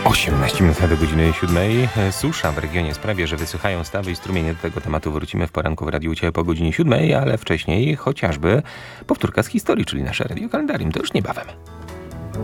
18 minut do godziny 7. Susza w regionie sprawia, że wysychają stawy i strumienie. Do tego tematu wrócimy w poranku w Radiu Cię po godzinie 7, ale wcześniej chociażby powtórka z historii, czyli nasze radiokalendarium. To już niebawem.